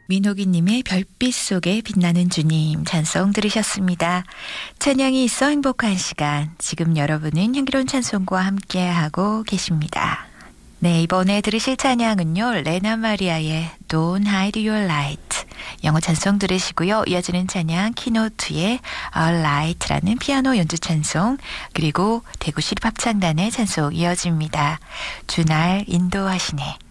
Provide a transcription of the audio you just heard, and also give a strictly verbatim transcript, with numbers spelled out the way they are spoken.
민호기님의 별빛 속에 빛나는 주님 찬송 들으셨습니다. 찬양이 있어 행복한 시간. 지금 여러분은 향기로운 찬송과 함께하고 계십니다. 네, 이번에 들으실 찬양은요. 레나 마리아의 Don't Hide Your Light. 영어 찬송 들으시고요. 이어지는 찬양 키노트의 A Light라는 피아노 연주 찬송, 그리고 대구 시립합창단의 찬송 이어집니다. 주날 인도하시네.